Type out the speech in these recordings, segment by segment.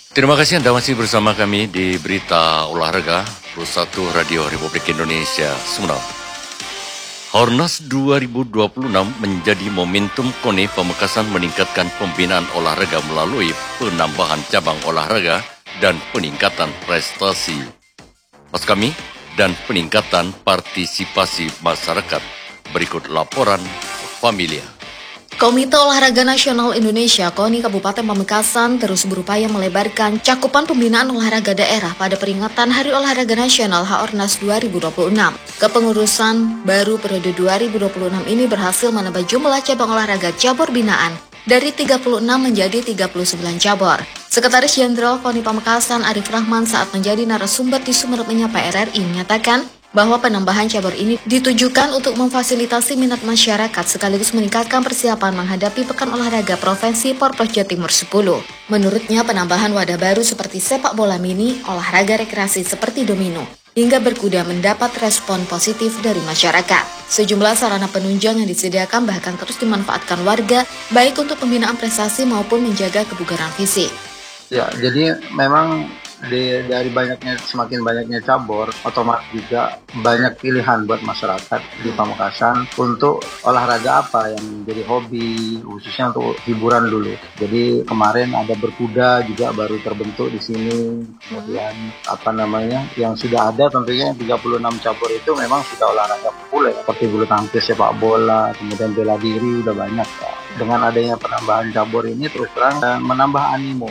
Terima kasih Anda masih bersama kami di Berita Olahraga Plus 1 Radio Republik Indonesia Sumedang. Haornas 2026 menjadi momentum KONI Pamekasan meningkatkan pembinaan olahraga melalui penambahan cabang olahraga dan peningkatan prestasi. Pas kami dan peningkatan partisipasi masyarakat. Berikut laporan Familia. Komite Olahraga Nasional Indonesia KONI Kabupaten Pamekasan terus berupaya melebarkan cakupan pembinaan olahraga daerah pada peringatan Hari Olahraga Nasional Haornas 2026. Kepengurusan baru periode 2026 ini berhasil menambah jumlah cabang olahraga cabur binaan dari 36 menjadi 39 cabur. Sekretaris Jenderal KONI Pamekasan Arif Rahman saat menjadi narasumber di Sumerep Menyapa RRI menyatakan bahwa penambahan cabur ini ditujukan untuk memfasilitasi minat masyarakat sekaligus meningkatkan persiapan menghadapi Pekan Olahraga Provinsi Porpros Jawa Timur 10. Menurutnya penambahan wadah baru seperti sepak bola mini, olahraga rekreasi seperti domino, hingga berkuda mendapat respon positif dari masyarakat. Sejumlah sarana penunjang yang disediakan bahkan terus dimanfaatkan warga, baik untuk pembinaan prestasi maupun menjaga kebugaran fisik. Ya, jadi memang dari semakin banyaknya cabur, otomatis juga banyak pilihan buat masyarakat di Pamekasan untuk olahraga apa yang menjadi hobi, khususnya untuk hiburan dulu. Jadi kemarin ada berkuda juga baru terbentuk di sini. Kemudian yang sudah ada tentunya 36 cabur itu memang sudah olahraga populer seperti bulu tangkis, sepak bola, kemudian bela diri udah banyak ya. Dengan adanya penambahan cabur ini terus terang menambah animo.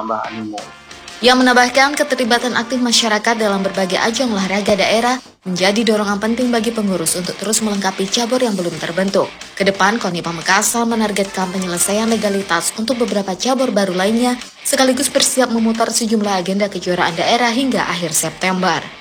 Yang menambahkan keterlibatan aktif masyarakat dalam berbagai ajang olahraga daerah menjadi dorongan penting bagi pengurus untuk terus melengkapi cabur yang belum terbentuk. Kedepan, KONI Pamekasan menargetkan penyelesaian legalitas untuk beberapa cabur baru lainnya, sekaligus bersiap memutar sejumlah agenda kejuaraan daerah hingga akhir September.